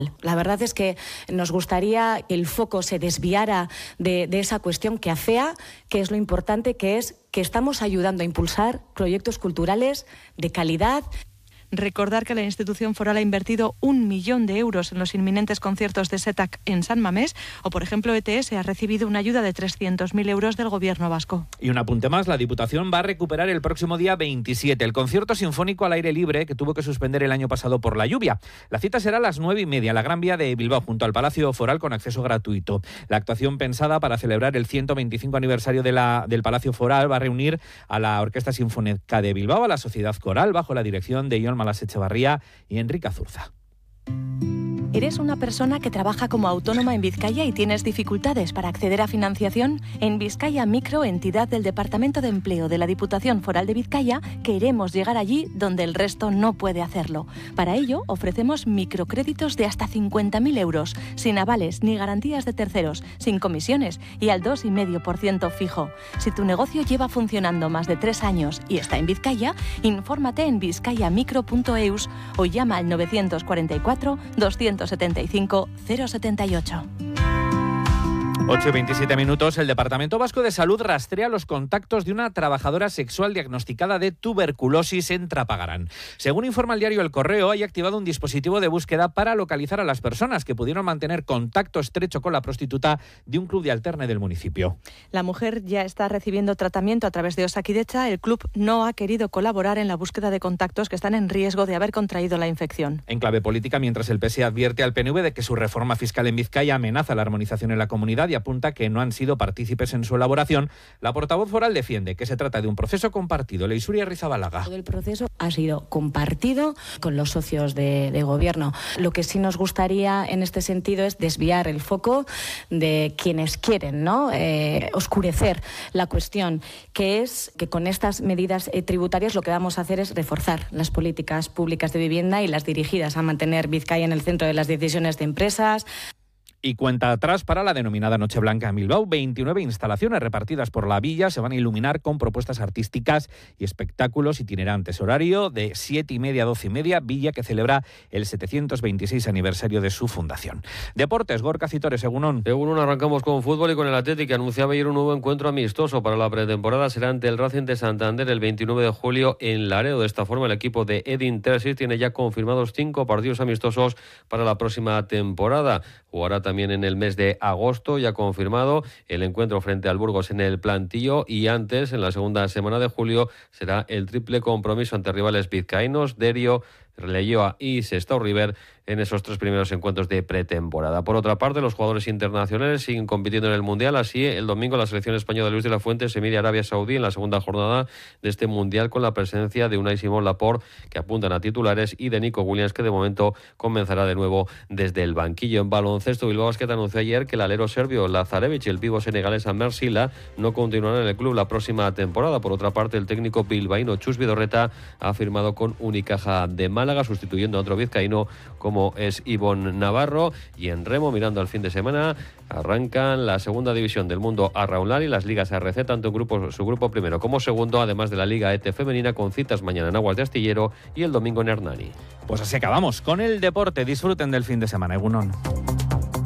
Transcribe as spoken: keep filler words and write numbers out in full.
La verdad es que nos gustaría que el foco se desviara de, de esa cuestión que afea, que es lo importante, que es que estamos ayudando a impulsar proyectos culturales de calidad. Recordar que la institución foral ha invertido un millón de euros en los inminentes conciertos de SETAC en San Mamés, o por ejemplo E T S ha recibido una ayuda de trescientos mil euros del gobierno vasco. Y un apunte más, la Diputación va a recuperar el próximo día veintisiete el concierto sinfónico al aire libre que tuvo que suspender el año pasado por la lluvia. La cita será a las nueve y media en la Gran Vía de Bilbao, junto al Palacio Foral, con acceso gratuito. La actuación, pensada para celebrar el ciento veinticinco aniversario de la, del Palacio Foral, va a reunir a la Orquesta Sinfónica de Bilbao, a la Sociedad Coral, bajo la dirección de Ion Malas Echevarría y Enrique Azurza. ¿Eres una persona que trabaja como autónoma en Vizcaya y tienes dificultades para acceder a financiación? En Vizcaya Micro, entidad del Departamento de Empleo de la Diputación Foral de Vizcaya, queremos llegar allí donde el resto no puede hacerlo. Para ello, ofrecemos microcréditos de hasta cincuenta mil euros, sin avales ni garantías de terceros, sin comisiones y al dos coma cinco por ciento fijo. Si tu negocio lleva funcionando más de tres años y está en Vizcaya, infórmate en vizcayamicro punto eus o llama al novecientos cuarenta y cuatro, doscientos setenta y cinco, cero setenta y ocho. ocho y veintisiete minutos. El Departamento Vasco de Salud rastrea los contactos de una trabajadora sexual diagnosticada de tuberculosis en Trapagarán. Según informa el diario El Correo, hay activado un dispositivo de búsqueda para localizar a las personas que pudieron mantener contacto estrecho con la prostituta de un club de alterne del municipio. La mujer ya está recibiendo tratamiento a través de Osakidecha. El club no ha querido colaborar en la búsqueda de contactos que están en riesgo de haber contraído la infección. En clave política, mientras el P S E advierte al P N V de que su reforma fiscal en Vizcaya amenaza la armonización en la comunidad y apunta que no han sido partícipes en su elaboración, la portavoz foral defiende que se trata de un proceso compartido. Leisuria Rizabalaga. Todo el proceso ha sido compartido con los socios de, de gobierno. Lo que sí nos gustaría en este sentido es desviar el foco de quienes quieren, ¿no? Eh, oscurecer la cuestión, que es que con estas medidas eh, tributarias lo que vamos a hacer es reforzar las políticas públicas de vivienda y las dirigidas a mantener Vizcaya en el centro de las decisiones de empresas. Y cuenta atrás para la denominada Noche Blanca en Bilbao. veintinueve instalaciones repartidas por la villa se van a iluminar con propuestas artísticas y espectáculos itinerantes. Horario de siete y media a doce y media, villa que celebra el setecientos veintiséis aniversario de su fundación. Deportes, Gorka Citores, Egunon. Egunon, arrancamos con fútbol y con el Athletic, que anunciaba ayer un nuevo encuentro amistoso para la pretemporada. Será ante el Racing de Santander el veintinueve de julio en Laredo. De esta forma, el equipo de Edin Terzic tiene ya confirmados cinco partidos amistosos para la próxima temporada. Jugará también en el mes de agosto, ya confirmado, el encuentro frente al Burgos en el Plantillo, y antes, en la segunda semana de julio, será el triple compromiso ante rivales vizcaínos, Derio, Leioa y Sestao River, en esos tres primeros encuentros de pretemporada. Por otra parte, los jugadores internacionales siguen compitiendo en el Mundial. Así, el domingo la selección española de Luis de la Fuente se mide a Arabia Saudí en la segunda jornada de este Mundial, con la presencia de Unai Simón Laporte, que apuntan a titulares, y de Nico Williams, que de momento comenzará de nuevo desde el banquillo. En baloncesto, Bilbao Basket anunció ayer que el alero serbio Lazarevic y el pívot senegalés Amer Sila no continuarán en el club la próxima temporada. Por otra parte, el técnico bilbaíno Chus Vidorreta ha firmado con Unicaja de Málaga, sustituyendo a otro vizcaíno como es Ivón Navarro. Y en remo, mirando al fin de semana, arrancan la segunda división del mundo a Raunlari, las ligas A R C, tanto en grupo, su grupo primero como segundo, además de la Liga E T femenina, con citas mañana en Aguas de Astillero y el domingo en Hernani. Pues así acabamos con el deporte. Disfruten del fin de semana, Egunon.